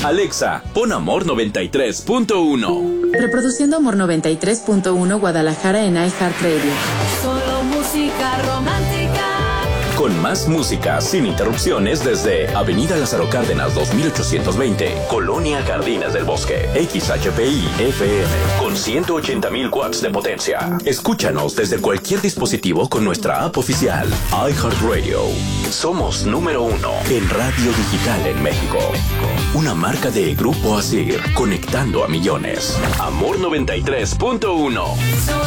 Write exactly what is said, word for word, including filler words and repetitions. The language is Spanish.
Alexa, pon Amor noventa y tres punto uno. Reproduciendo Amor noventa y tres punto uno Guadalajara en iHeartRadio. Solo música romántica. Con más música sin interrupciones desde Avenida Lázaro Cárdenas dos mil ochocientos veinte, Colonia Jardines del Bosque, X H P I F M, con ciento ochenta mil watts de potencia. Escúchanos desde cualquier dispositivo con nuestra app oficial, iHeartRadio. Somos número uno en radio digital en México. Una marca de Grupo Asir, conectando a millones. Amor noventa y tres punto uno.